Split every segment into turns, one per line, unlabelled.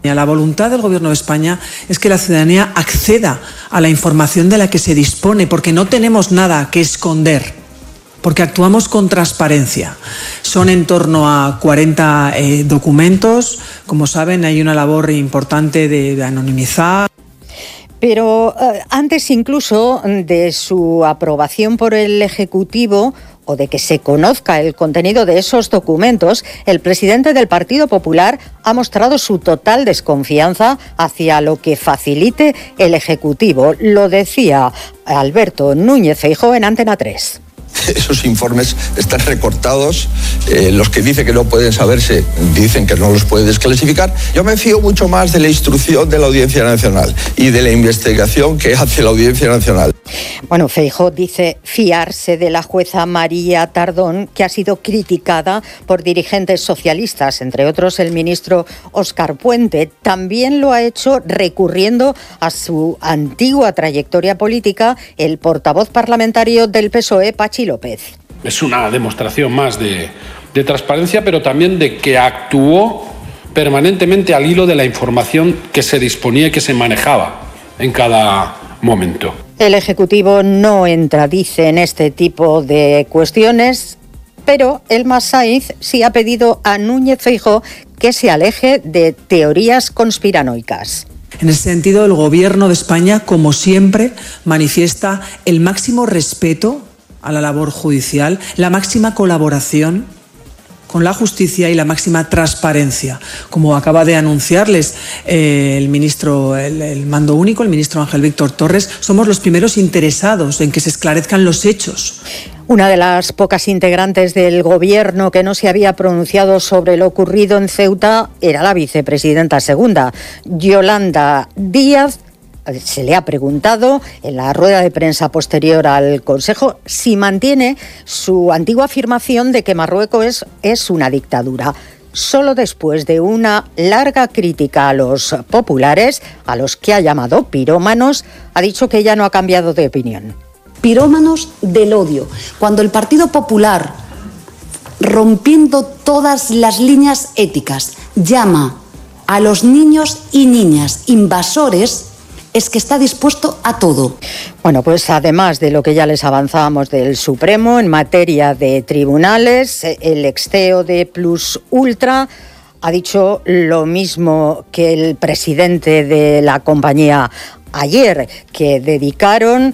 La voluntad del Gobierno de España es que la ciudadanía acceda a la información de la que se dispone, porque no tenemos nada que esconder, porque actuamos con transparencia. Son en torno a 40 documentos. Como saben, hay una labor importante de anonimizar.
Pero antes incluso de su aprobación por el Ejecutivo o de que se conozca el contenido de esos documentos, el presidente del Partido Popular ha mostrado su total desconfianza hacia lo que facilite el Ejecutivo. Lo decía Alberto Núñez Feijóo en Antena 3.
Esos informes están recortados, los que dicen que no pueden saberse dicen que no los puede desclasificar. Yo me fío mucho más de la instrucción de la Audiencia Nacional y de la investigación que hace la Audiencia Nacional.
Bueno, Feijóo dice fiarse de la jueza María Tardón, que ha sido criticada por dirigentes socialistas, entre otros el ministro Óscar Puente. También lo ha hecho recurriendo a su antigua trayectoria política el portavoz parlamentario del PSOE, Pachi López.
Es una demostración más de transparencia, pero también de que actuó permanentemente al hilo de la información que se disponía y que se manejaba en cada momento.
El Ejecutivo no entra, dice, en este tipo de cuestiones, pero Elma Sainz sí ha pedido a Núñez Feijóo que se aleje de teorías conspiranoicas.
En ese sentido, el Gobierno de España, como siempre, manifiesta el máximo respeto a la labor judicial, la máxima colaboración con la justicia y la máxima transparencia. Como acaba de anunciarles el ministro, el mando único, el ministro Ángel Víctor Torres, somos los primeros interesados en que se esclarezcan los hechos.
Una de las pocas integrantes del Gobierno que no se había pronunciado sobre lo ocurrido en Ceuta era la vicepresidenta segunda, Yolanda Díaz. Se le ha preguntado en la rueda de prensa posterior al Consejo si mantiene su antigua afirmación de que Marruecos es una dictadura. Solo después de una larga crítica a los populares, a los que ha llamado pirómanos, ha dicho que ella no ha cambiado de opinión.
Pirómanos del odio. Cuando el Partido Popular, rompiendo todas las líneas éticas, llama a los niños y niñas invasores, es que está dispuesto a todo.
Bueno, pues además de lo que ya les avanzábamos del Supremo en materia de tribunales, el ex CEO de Plus Ultra ha dicho lo mismo que el presidente de la compañía ayer, que dedicaron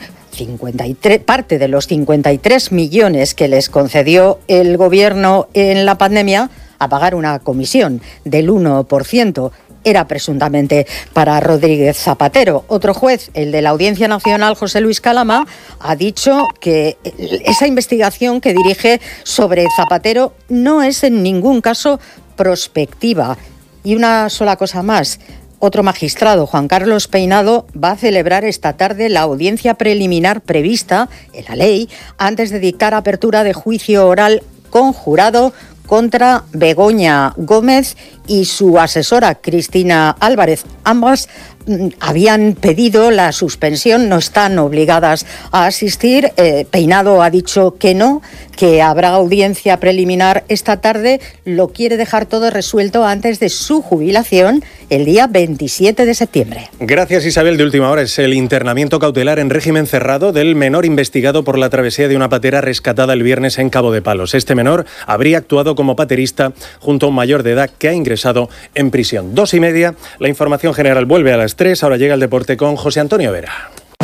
parte de los 53 millones que les concedió el Gobierno en la pandemia a pagar una comisión del 1%. Era presuntamente para Rodríguez Zapatero. Otro juez, el de la Audiencia Nacional, José Luis Calama, ha dicho que esa investigación que dirige sobre Zapatero no es en ningún caso prospectiva. Y una sola cosa más. Otro magistrado, Juan Carlos Peinado, va a celebrar esta tarde la audiencia preliminar prevista en la ley antes de dictar apertura de juicio oral con jurado contra Begoña Gómez y su asesora Cristina Álvarez. Ambas habían pedido la suspensión, no están obligadas a asistir. Peinado ha dicho que no, que habrá audiencia preliminar esta tarde. Lo quiere dejar todo resuelto antes de su jubilación el día 27 de septiembre.
Gracias, Isabel. De última hora es el internamiento cautelar en régimen cerrado del menor investigado por la travesía de una patera rescatada el viernes en Cabo de Palos. Este menor habría actuado como paterista junto a un mayor de edad que ha ingresado en prisión. 2:30, la información general vuelve a las 3. Ahora llega el deporte con José Antonio Vera.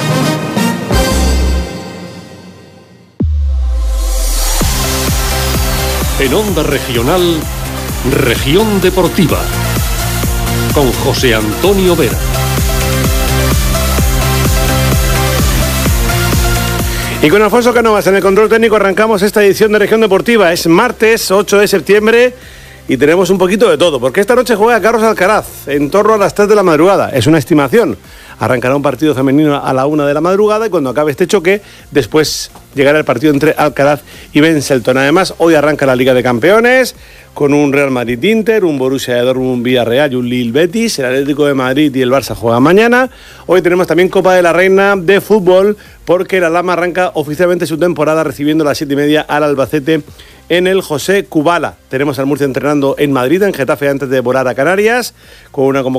En Onda Regional, Región Deportiva, con José Antonio Vera.
Y con Alfonso Cánovas en el control técnico arrancamos esta edición de Región Deportiva. Es martes 8 de septiembre y tenemos un poquito de todo, porque esta noche juega Carlos Alcaraz en torno a las 3 de la madrugada. Es una estimación. Arrancará un partido femenino a la 1 de la madrugada y cuando acabe este choque, después llegará el partido entre Alcaraz y Ben Shelton. Además, hoy arranca la Liga de Campeones con un Real Madrid-Inter, un Borussia Dortmund-Villarreal y un Lille-Betis. El Atlético de Madrid y el Barça juegan mañana. Hoy tenemos también Copa de la Reina de fútbol, porque la Lama arranca oficialmente su temporada recibiendo a las 7:30 al Albacete en el José Kubala. Tenemos al Murcia entrenando en Madrid, en Getafe, antes de volar a Canarias, con una convocatoria